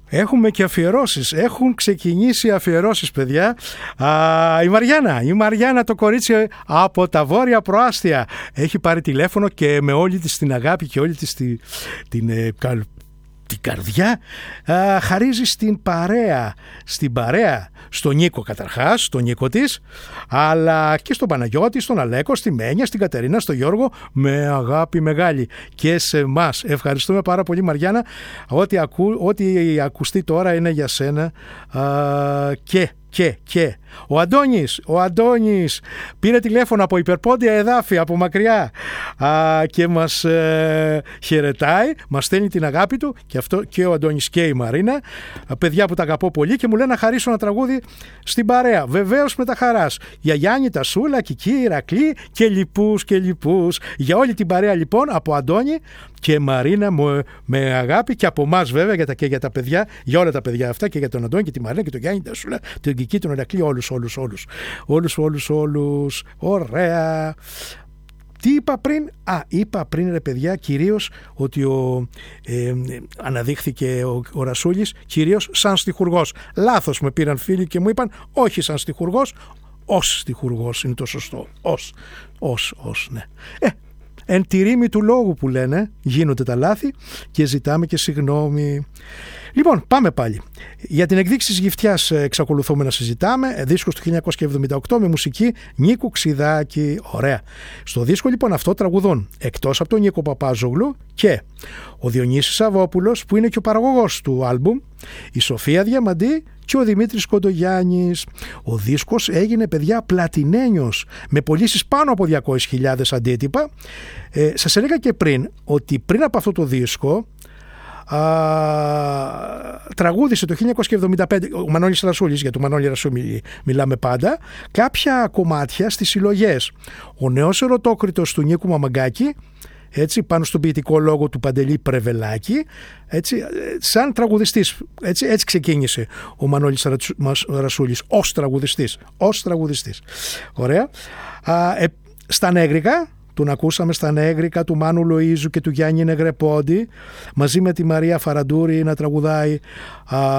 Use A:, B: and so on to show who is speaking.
A: Έχουμε και αφιερώσεις. Έχουν ξεκινήσει αφιερώσεις, παιδιά. Η Μαριάννα, το κορίτσι από τα βόρεια προάστια, έχει πάρει τηλέφωνο και με όλη της την αγάπη και όλη της την καρδιά χαρίζει στην παρέα, στον Νίκο καταρχάς, στον Νίκο της, αλλά και στον Παναγιώτη, στον Αλέκο, στη Μένια, στην Κατερίνα, στον Γιώργο, με αγάπη μεγάλη και σε εμάς. Ευχαριστούμε πάρα πολύ, Μαριάννα. Ό,τι ακουστεί τώρα είναι για σένα. Και ο Αντώνης πήρε τηλέφωνο από υπερπόντια εδάφη, από μακριά, και μας χαιρετάει, μας στέλνει την αγάπη του, και αυτό και ο Αντώνης και η Μαρίνα, παιδιά που τα αγαπώ πολύ, και μου λένε να χαρίσω ένα τραγούδι στην παρέα. Βεβαίως με τα χαράς. Για Γιάννη, Τασούλα, Κική, Ηρακλή και λοιπούς. Για όλη την παρέα λοιπόν, από Αντώνη και Μαρίνα, με αγάπη, και από εμάς βέβαια και για τα παιδιά, για όλα τα παιδιά αυτά, και για τον Αντώνη και τη Μαρίνα και τον Γιάννη, Τασούλα, τον Κική, τον Ηρακλή, όλους. Ωραία. Τι είπα πριν? Είπα πριν, ρε παιδιά, κυρίως ότι αναδείχθηκε ο Ρασούλης κυρίως σαν στιχουργός. Λάθος με πήραν φίλοι και μου είπαν όχι σαν στιχουργός, ως στιχουργός είναι το σωστό. Ως, ναι. Εν τη ρήμη του λόγου που λένε, γίνονται τα λάθη και ζητάμε και συγγνώμη. Λοιπόν, πάμε πάλι. Για την εκδίκηση της Γυφτιάς εξακολουθούμε να συζητάμε. Δίσκος του 1978 με μουσική Νίκου Ξιδάκη. Ωραία. Στο δίσκο λοιπόν αυτό τραγουδούν, εκτός από τον Νίκο Παπάζογλου, και ο Διονύσης Σαββόπουλος, που είναι και ο παραγωγός του άλμπουμ, η Σοφία Διαμαντή και ο Δημήτρης Κοντογιάννης. Ο δίσκος έγινε, παιδιά, πλατινένιος, με πωλήσεις πάνω από 200.000 αντίτυπα. Σας έλεγα και πριν ότι πριν από αυτό το δίσκο τραγούδισε το 1975 ο Μανώλης Ρασούλης, για τον Μανώλη Ρασούλη μιλάμε πάντα, κάποια κομμάτια στις συλλογές. Ο νέος ερωτόκριτος του Νίκου Μαμαγκάκη, έτσι, πάνω στον ποιητικό λόγο του Παντελή Πρεβελάκη, έτσι, σαν τραγουδιστής, έτσι ξεκίνησε ο Μανώλης Ρασούλης ως τραγουδιστής. Ωραία. Στα νέγρικα τον ακούσαμε, στα νέγρικα του Μάνου Λοΐζου και του Γιάννη Νεγρεπόντι, μαζί με τη Μαρία Φαραντούρη να τραγουδάει